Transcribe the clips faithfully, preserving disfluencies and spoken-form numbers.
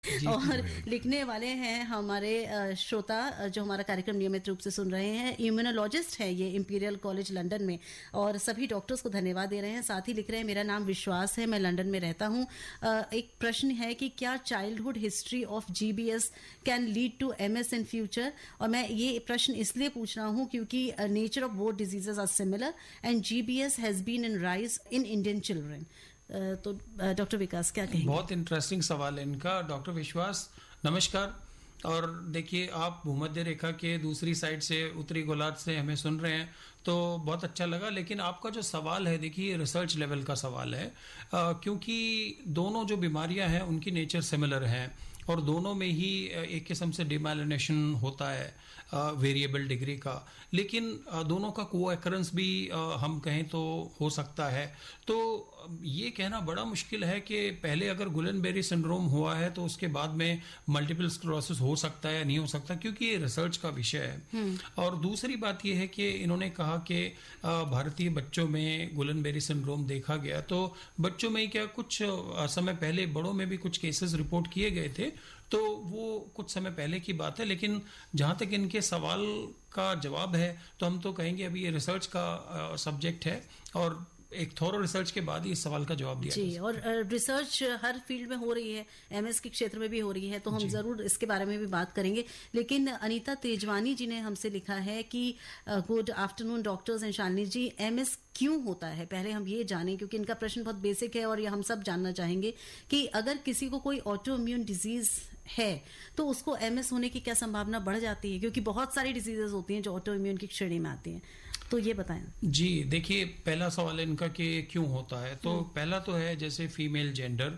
जी, और जी। लिखने वाले हैं हमारे अ, श्रोता अ, जो हमारा कार्यक्रम नियमित रूप से सुन रहे हैं। इम्यूनोलॉजिस्ट है ये इंपीरियल कॉलेज लंदन में, और सभी डॉक्टर्स को धन्यवाद दे रहे हैं। साथ ही लिख रहे हैं, मेरा नाम विश्वास है, मैं लंदन में रहता हूँ। अ, एक प्रश्न है कि क्या childhood history of GBS can lead to MS in future. और मैं ये प्रश्न इसलिए पूछ रहा हूँ क्योंकि nature of both diseases are similar and GBS has been in rise in Indian children. तो डॉक्टर विकास क्या कहेंगे? बहुत इंटरेस्टिंग सवाल है इनका। डॉक्टर विश्वास, नमस्कार। और देखिए, आप भूमध्य रेखा के दूसरी साइड से, उत्तरी गोलार्ध से हमें सुन रहे हैं, तो बहुत अच्छा लगा। लेकिन आपका जो सवाल है, देखिए, रिसर्च लेवल का सवाल है, अ, क्योंकि दोनों जो बीमारियां हैं उनकी नेचर सिमिलर है, और दोनों में ही एक किस्म से डिमालिनेशन होता है वेरिएबल डिग्री का। लेकिन अ, दोनों का को एकरेंस भी अ, हम कहें तो हो सकता है। तो ये कहना बड़ा मुश्किल है कि पहले अगर गुलेनबेरी सिंड्रोम हुआ है तो उसके बाद में मल्टीपल स्क्लेरोसिस हो सकता है या नहीं हो सकता, क्योंकि ये रिसर्च का विषय है। और दूसरी बात ये है कि इन्होंने कहा कि अ, भारतीय बच्चों में गुलेनबेरी सिंड्रोम देखा गया, तो बच्चों में ही क्या, कुछ अ, समय पहले बड़ों में भी कुछ केसेस रिपोर्ट किए गए थे, तो वो कुछ समय पहले की बात है। लेकिन जहां तक इनके सवाल का जवाब है, तो हम तो कहेंगे अभी ये रिसर्च का सब्जेक्ट है, और एक थोरो रिसर्च के बाद ही इस सवाल का जवाब दिया जा जी, और सकता है। रिसर्च हर फील्ड में हो रही है, एमएस के क्षेत्र में भी हो रही है, तो हम जी। जरूर इसके बारे में भी बात करेंगे। लेकिन अनीता तेजवानी जी ने हमसे लिखा है कि good afternoon doctors and Shalini ji, MS क्यों होता है, पहले हम ये जानें, क्योंकि इनका प्रश्न बहुत बेसिक है और ये हम सब जानना चाहेंगे कि अगर किसी को कोई ऑटो इम्यून डिजीज है तो उसको एमएस होने की क्या संभावना बढ़ जाती है, क्योंकि बहुत सारी डिजीजेस होती हैं जो ऑटो इम्यून की श्रेणी में आती हैं, तो ये बताएं। जी, देखिए, पहला सवाल है इनका कि क्यों होता है। तो पहला तो है, जैसे फीमेल जेंडर,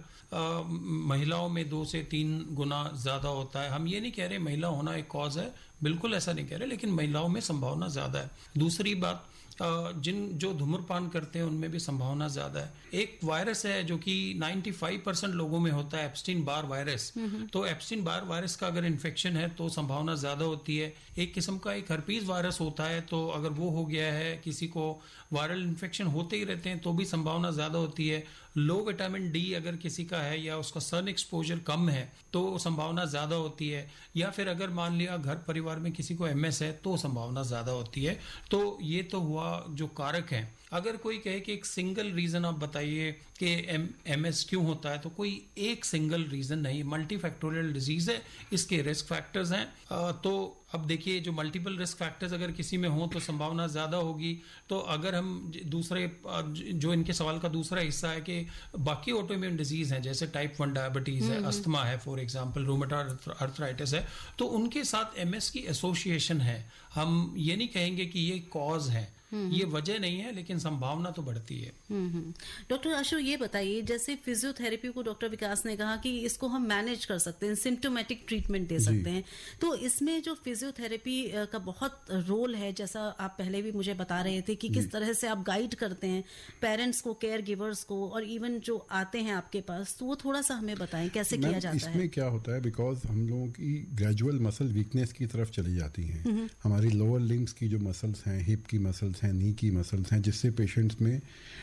महिलाओं में दो से तीन गुना ज्यादा होता है। हम ये नहीं कह रहे महिला होना एक कॉज है, बिल्कुल ऐसा नहीं कह रहे, लेकिन महिलाओं में संभावना ज्यादा है। दूसरी बात, अ, जिन जो धूम्रपान करते हैं उनमें भी संभावना ज्यादा है। एक वायरस है जो कि पचानवे परसेंट लोगों में होता है, एप्स्टीन बार वायरस। तो एप्स्टीन बार वायरस का अगर इन्फेक्शन है तो संभावना ज्यादा होती है। एक किस्म का एक हर्पीज वायरस होता है, तो अगर वो हो गया है, किसी को वायरल इन्फेक्शन होते ही रहते हैं, तो भी संभावना ज्यादा होती है। लो विटामिन डी अगर किसी का है, या उसका सन एक्सपोजर कम है, तो संभावना ज्यादा होती है। या फिर अगर मान लिया घर परिवार में किसी को एमएस है, तो संभावना ज्यादा होती है। तो ये तो हुआ जो कारक हैं। अगर कोई कहे कि एक सिंगल रीजन आप बताइए कि एम एमएस क्यों होता है, तो कोई एक सिंगल रीजन नहीं, मल्टीफैक्टोरियल डिजीज है, इसके रिस्क फैक्टर्स हैं। अ, तो अब देखिए, जो मल्टीपल रिस्क फैक्टर्स अगर किसी में हो तो संभावना ज्यादा होगी। तो अगर हम दूसरे, जो इनके सवाल का दूसरा हिस्सा है कि बाकी ऑटोइम्यून डिजीज हैं, जैसे टाइप वन डायबिटीज है, अस्थमा है, फॉर एग्जांपल रूमेटॉइड अर्थराइटिस है, तो उनके साथ एमएस की एसोसिएशन है। हम ये नहीं कहेंगे कि ये कॉज है, ये वजह नहीं है, लेकिन संभावना तो बढ़ती है। डॉक्टर आशु, ये बताइए, जैसे फिजियोथेरेपी को डॉक्टर विकास ने कहा कि इसको हम मैनेज कर सकते हैं, सिम्टोमेटिक ट्रीटमेंट दे सकते हैं, तो इसमें जो फिजियोथेरेपी का बहुत रोल है, जैसा आप पहले भी मुझे बता रहे थे कि किस तरह से आप गाइड करते हैं पेरेंट्स को, केयर गिवर्स को, और इवन जो आते हैं आपके पास, तो वो थोड़ा सा हमें बताएं कैसे किया जाता इसमें है। क्या होता है, बिकॉज हम लोगों की ग्रेजुअल मसल वीकनेस की तरफ चली जाती हैं। हमारी लोअर लिम्स की जो मसल्स हैं, हिप की मसल्स हैं, नी की मसल्स हैं, जिससे पेशेंट्स में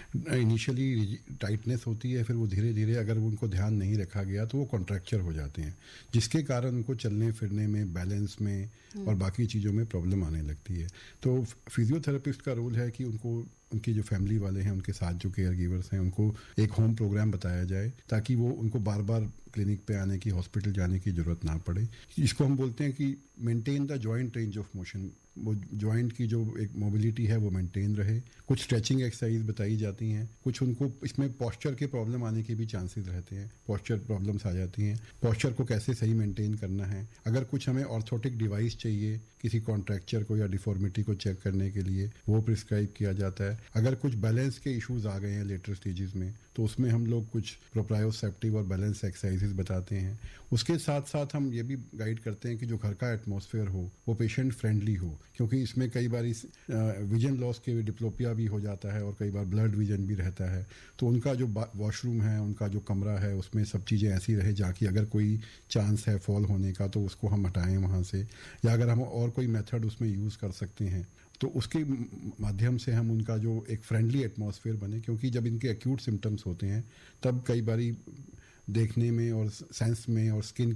इनिशियली टाइटनेस होती है, फिर वो धीरे धीरे अगर उनको ध्यान नहीं रखा गया तो वो कॉन्ट्रैक्चर हो जाते हैं, जिसके कारण उनको चलने फिरने में, बैलेंस में और बाकी चीज़ों में प्रॉब्लम आने लगती है। तो फिजियोथेरेपिस्ट का रोल है कि उनको, उनकी जो फैमिली वाले हैं, उनके साथ जो केयर गिवर्स हैं, उनको एक होम प्रोग्राम बताया जाए, ताकि वो उनको बार बार क्लिनिक पे आने की, हॉस्पिटल जाने की ज़रूरत ना पड़े। इसको हम बोलते हैं कि maintain the joint range of motion, वो जॉइंट की जो एक मोबिलिटी है वो मेंटेन रहे। कुछ स्ट्रेचिंग एक्सरसाइज बताई जाती हैं, कुछ उनको इसमें पॉस्चर के प्रॉब्लम आने के भी चांसेस रहते हैं, पॉस्चर प्रॉब्लम्स आ जाती हैं, पॉस्चर को कैसे सही मेंटेन करना है। अगर कुछ हमें ऑर्थोटिक डिवाइस चाहिए किसी कॉन्ट्रैक्चर को या डिफॉर्मिटी को चेक करने के लिए, वो प्रिस्क्राइब किया जाता है। अगर कुछ बैलेंस के इश्यूज आ गए हैं लेटर स्टेजेस में, तो उसमें हम लोग कुछ प्रोप्रायोसेप्टिव और बैलेंस एक्सरसाइजेस बताते हैं। उसके साथ साथ हम ये भी गाइड करते हैं कि जो घर का एटमॉस्फेयर हो वो पेशेंट फ्रेंडली हो, क्योंकि इसमें कई बार विजन लॉस के डिप्लोपिया भी हो जाता है और कई बार ब्लड विजन भी रहता है। तो उनका जो वॉशरूम है, उनका जो कमरा है, उसमें सब चीज़ें ऐसी रहे जहाँ की अगर कोई चांस है फॉल होने का तो उसको हम हटाएं वहाँ से, या अगर हम और कोई मेथड उसमें यूज़ कर सकते हैं तो उसके माध्यम से हम उनका जो एक फ्रेंडली एटमॉस्फेयर बने। क्योंकि जब इनके एक्यूट सिम्टम्स होते हैं तब कई बारी देखने में और सेंस में और स्किन